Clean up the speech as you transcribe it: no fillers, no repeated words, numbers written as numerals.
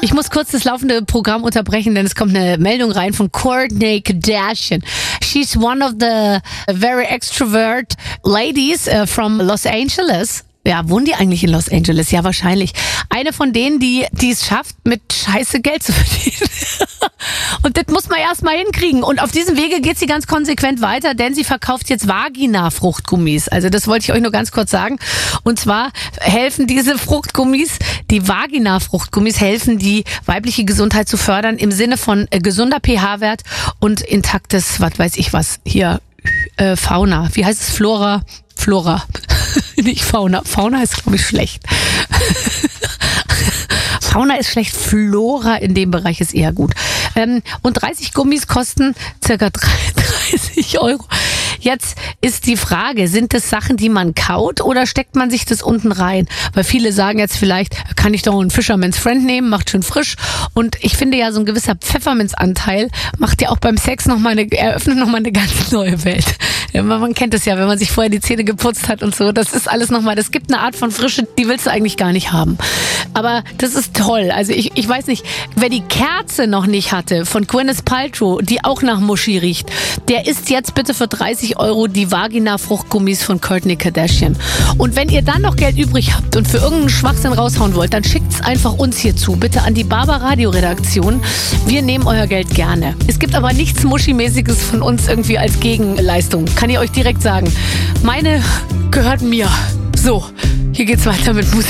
Ich muss kurz das laufende Programm unterbrechen, denn es kommt eine Meldung rein von Kourtney Kardashian. She's one of the very extrovert ladies from Los Angeles. Ja, wohnen die eigentlich in Los Angeles? Ja, wahrscheinlich. Eine von denen, die es schafft, mit Scheiße Geld zu verdienen. Und das muss man erst mal hinkriegen. Und auf diesem Wege geht sie ganz konsequent weiter, denn sie verkauft jetzt Vagina-Fruchtgummis. Also das wollte ich euch nur ganz kurz sagen. Und zwar helfen diese Fruchtgummis, die Vagina-Fruchtgummis, helfen die weibliche Gesundheit zu fördern im Sinne von gesunder pH-Wert und intaktes, was weiß ich was, hier Fauna. Wie heißt es? Flora. Nicht Fauna. Fauna ist, glaube ich, schlecht. Fauna ist schlecht, Flora in dem Bereich ist eher gut. Und 30 Gummis kosten circa 30 Euro. Jetzt ist die Frage, sind das Sachen, die man kaut oder steckt man sich das unten rein? Weil viele sagen jetzt vielleicht, kann ich doch einen Fisherman's Friend nehmen, macht schön frisch. Und ich finde ja, so ein gewisser Pfefferminzanteil macht ja auch beim Sex eröffnet nochmal eine ganz neue Welt. Ja, man kennt es ja, wenn man sich vorher die Zähne geputzt hat und so. Das ist alles nochmal, das gibt eine Art von Frische, die willst du eigentlich gar nicht haben. Aber das ist toll. Also ich weiß nicht, wer die Kerze noch nicht hatte von Gwyneth Paltrow, die auch nach Muschi riecht, der isst jetzt bitte für 30 Euro die Vagina-Fruchtgummis von Kourtney Kardashian. Und wenn ihr dann noch Geld übrig habt und für irgendeinen Schwachsinn raushauen wollt, dann schickt es einfach uns hier zu. Bitte an die Barber Radio Redaktion. Wir nehmen euer Geld gerne. Es gibt aber nichts Muschi-mäßiges von uns irgendwie als Gegenleistung. Kann ich euch direkt sagen. Meine gehört mir. So, hier geht's weiter mit Musik.